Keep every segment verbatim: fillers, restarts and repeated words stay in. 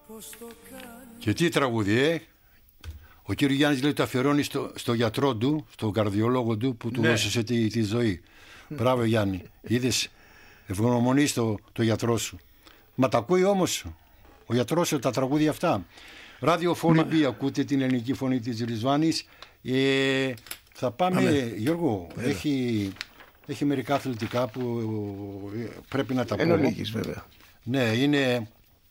Και τι τραγούδι, ε! Ο κύριος Γιάννης λέει το αφιερώνει στο, στο γιατρό του, στον καρδιολόγο του που του δώσε τη, τη ζωή. Μπράβο Γιάννη, είδες, ευγνωμονείς το, το γιατρό σου. Μα τα ακούει όμως ο γιατρός σου τα τραγούδια αυτά. Ραδιοφωνή Μπ, ακούτε την ελληνική φωνή της Ριζβάνης. Ε, θα πάμε, Αμέ. Γιώργο, έχει, έχει μερικά αθλητικά που πρέπει να τα πω. Εν ολίγης, βέβαια. Ναι, είναι...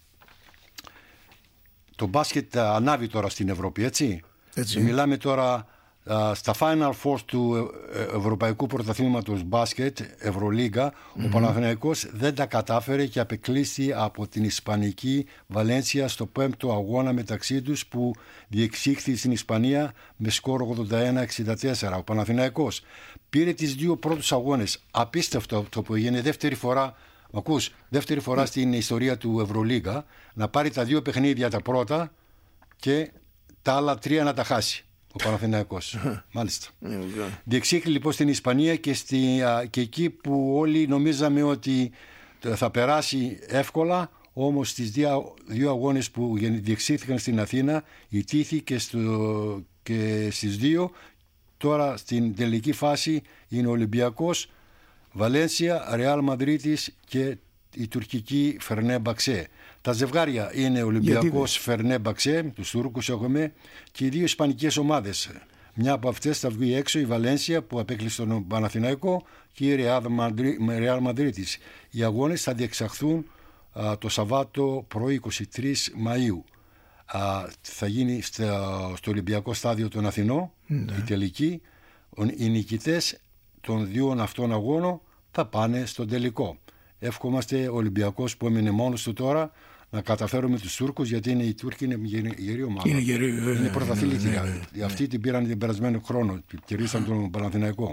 Το μπάσκετ ανάβει τώρα στην Ευρώπη, έτσι. έτσι. Μιλάμε τώρα α, στα Final Four του Ευρωπαϊκού Πρωταθλήματος Μπάσκετ, Ευρωλίγκα. Mm-hmm. Ο Παναθηναϊκός δεν τα κατάφερε και απεκλείστη από την Ισπανική Βαλένσια στο πέμπτο αγώνα μεταξύ τους που διεξήχθη στην Ισπανία με σκορ ογδόντα ένα εξήντα τέσσερα. Ο Παναθηναϊκός πήρε τις δύο πρώτους αγώνες. Απίστευτο το που έγινε δεύτερη φορά. Μ' ακούς, δεύτερη φορά στην ιστορία του Ευρωλίγκα να πάρει τα δύο παιχνίδια τα πρώτα και τα άλλα τρία να τα χάσει ο Παναθηναϊκός. Μάλιστα. Διεξήχθη λοιπόν στην Ισπανία και, στη, και εκεί που όλοι νομίζαμε ότι θα περάσει εύκολα, όμως στις δύο, δύο αγώνες που διεξήχθηκαν στην Αθήνα ητήθηκε στο, και στις δύο. Τώρα στην τελική φάση είναι ο Ολυμπιακός, Βαλένσια, Ρεάλ Μαδρίτης και η τουρκική Φερνέ Μπαξέ. Τα ζευγάρια είναι Ολυμπιακός, Φερνέ Μπαξέ, τους Τούρκους έχουμε, και οι δύο ισπανικές ομάδες. Μια από αυτές θα βγει έξω η Βαλένσια που απέκλεισε τον Παναθηναϊκό και η Ρεάλ Μαδρίτης. Οι αγώνες θα διεξαχθούν α, το Σαββάτο πρωί είκοσι τρεις Μαΐου. Α, θα γίνει στο, στο Ολυμπιακό Στάδιο των Αθηνών, ναι. Η τελική. Οι νικητές των δύο αυτών αγώνων θα πάνε στον τελικό. Εύχομαστε ο Ολυμπιακός που έμεινε μόνος του τώρα να καταφέρουμε τους Τούρκους, γιατί είναι, οι Τούρκοι είναι γερή, γερή ομάδα. Είναι, γερή, ε, είναι πρωταθλήτρια. ε, ε, ε, Αυτοί την πήραν την περασμένο χρόνο. Κερδίσαν τον Παναθηναϊκό.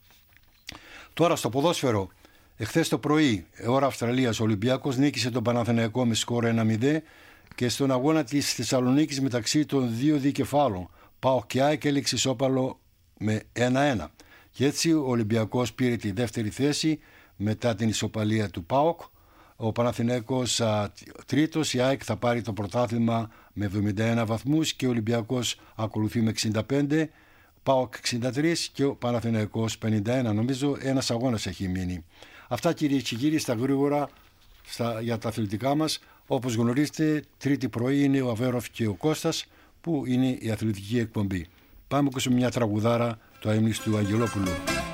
Τώρα στο ποδόσφαιρο, εχθές το πρωί, ώρα Αυστραλίας, ο Ολυμπιακός νίκησε τον Παναθηναϊκό με σκορ ένα μηδέν και στον αγώνα της Θεσσαλονίκης μεταξύ των δύο δικεφάλων, ΠΑΟΚ και ΑΕΚ, έληξε ισόπαλο με ένα ένα. Και έτσι ο Ολυμπιακός πήρε τη δεύτερη θέση μετά την ισοπαλία του ΠΑΟΚ. Ο Παναθηναϊκός α, τρίτος, η ΑΕΚ θα πάρει το πρωτάθλημα με εβδομήντα ένα βαθμούς και ο Ολυμπιακός ακολουθεί με εξήντα πέντε, ΠΑΟΚ εξήντα τρία και ο Παναθηναϊκός πενήντα ένα. Νομίζω ένας αγώνας έχει μείνει. Αυτά κυρίες και κύριοι στα γρήγορα στα, για τα αθλητικά μας. Όπως γνωρίζετε, τρίτη πρωί είναι ο Αβέροφ και ο Κώστας που είναι η αθλητική εκπομπή. Πάμε και σε μια τραγουδάρα, το έμνης του Αγγελόπουλου.